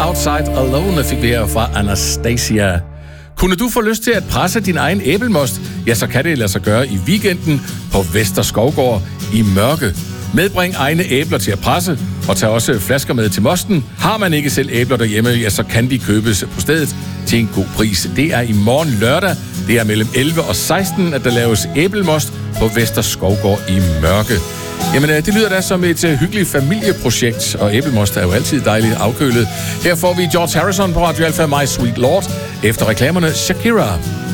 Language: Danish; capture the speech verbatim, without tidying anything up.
Outside Alone fik vi her fra Anastasia. Kunne du få lyst til at presse din egen æblemost? Ja, så kan det lade sig gøre i weekenden på Vester Skovgård i Mørke. Medbring egne æbler til at presse, og tag også flasker med til mosten. Har man ikke selv æbler derhjemme, ja, så kan de købes på stedet til en god pris. Det er i morgen lørdag. Det er mellem elleve og seksten, at der laves æblemost på Vester Skovgård i Mørke. Jamen, det lyder da som et uh, hyggeligt familieprojekt, og æblemost er jo altid dejligt afkølet. Her får vi George Harrison på Radio Alpha, My Sweet Lord, efter reklamerne Shakira.